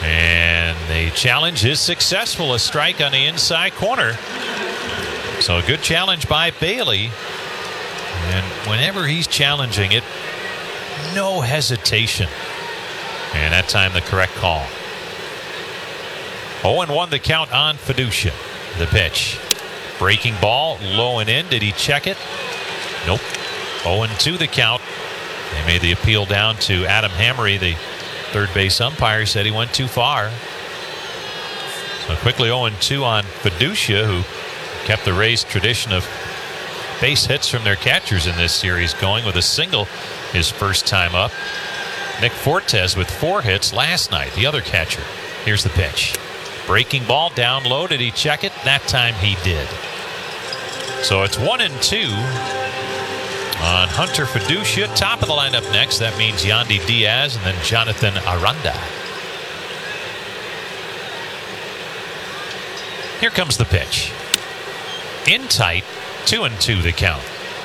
And the challenge is successful. A strike on the inside corner. So a good challenge by Bailey. And whenever he's challenging it, no hesitation. And that time the correct call. 0-1 the count on Fiducia. The pitch. Breaking ball, low and in. Did he check it? Nope. 0-2 the count. They made the appeal down to Adam Hamry. The third base umpire said he went too far. So quickly 0-2 on Fiducia, who kept the Rays' tradition of base hits from their catchers in this series going with a single his first time up. Nick Fortes with 4 hits last night, the other catcher. Here's the pitch. Breaking ball down low. Did he check it? That time he did. So it's 1-2 on Hunter Fiducia. Top of the lineup next. That means Yandy Diaz and then Jonathan Aranda. Here comes the pitch. In tight. 2-2 the count.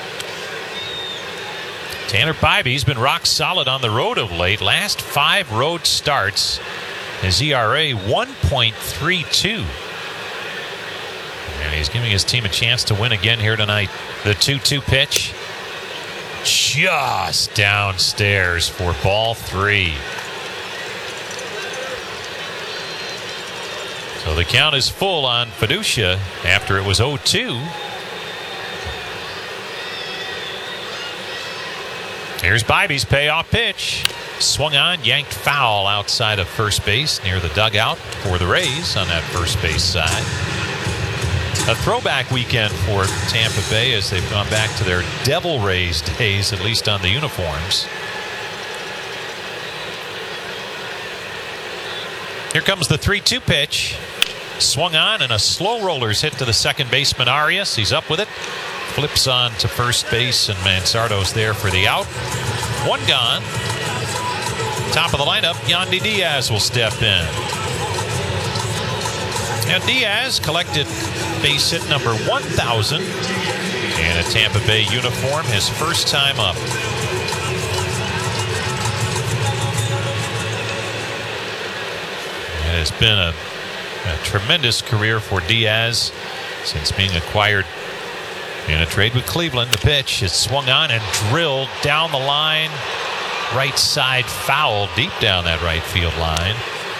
Tanner Bibey's been rock solid on the road of late. Last 5 road starts. His ERA 1.32. And he's giving his team a chance to win again here tonight. The 2-2 pitch. Just downstairs for ball 3. So the count is full on Fiducia after it was 0-2. Here's Bibey's payoff pitch. Swung on, yanked foul outside of first base near the dugout for the Rays on that first base side. A throwback weekend for Tampa Bay as they've gone back to their Devil Rays days, at least on the uniforms. Here comes the 3-2 pitch. Swung on and a slow roller's hit to the second baseman Arias. He's up with it. Flips on to first base and Mansardo's there for the out. 1 gone. Top of the lineup, Yandy Diaz will step in. Now Diaz collected base hit number 1,000 in a Tampa Bay uniform, his first time up. It has been a tremendous career for Diaz since being acquired in a trade with Cleveland. The pitch is swung on and drilled down the line. Right side foul deep down that right field line.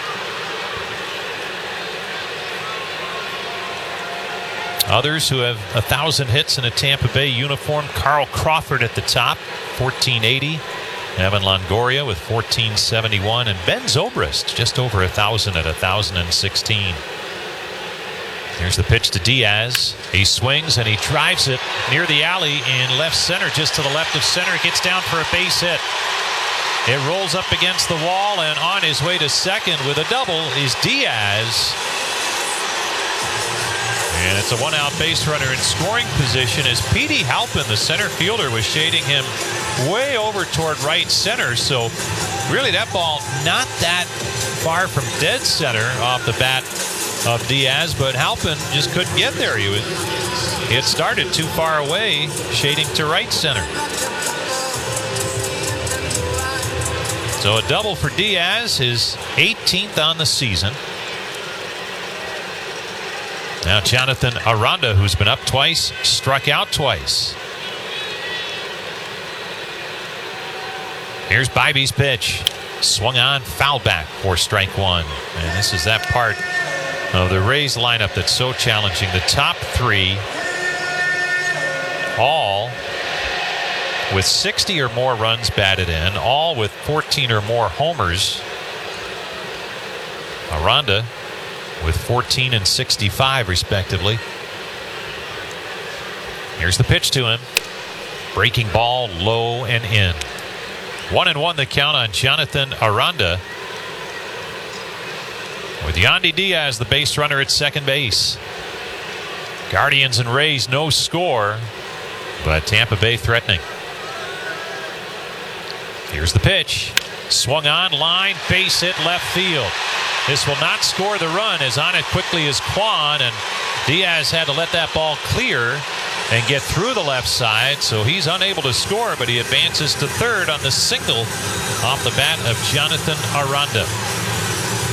Others who have 1,000 hits in a Tampa Bay uniform: Carl Crawford at the top, 1,480. Evan Longoria with 1,471, and Ben Zobrist just over 1,000 at 1,016. Here's the pitch to Diaz. He swings and he drives it near the alley in left center, just to the left of center. It gets down for a base hit. It rolls up against the wall, and on his way to second with a double is Diaz. And it's a 1-out base runner in scoring position as Petey Halpin, the center fielder, was shading him way over toward right center. So really that ball not that far from dead center off the bat of Diaz, but Halpin just couldn't get there. He had started too far away, shading to right center. So a double for Diaz, his 18th on the season. Now Jonathan Aranda, who's been up twice, struck out twice. Here's Bibey's pitch. Swung on, foul back for strike 1. And this is that part of the Rays lineup that's so challenging. The top 3 all with 60 or more runs batted in, all with 14 or more homers. Aranda with 14 and 65 respectively. Here's the pitch to him. Breaking ball low and in. 1-1 the count on Jonathan Aranda, with Yandy Diaz, the base runner, at second base. Guardians and Rays no score, but Tampa Bay threatening. Here's the pitch. Swung on, line, base hit, left field. This will not score the run, as on it quickly is Kwan, and Diaz had to let that ball clear and get through the left side, so he's unable to score, but he advances to third on the single off the bat of Jonathan Aranda.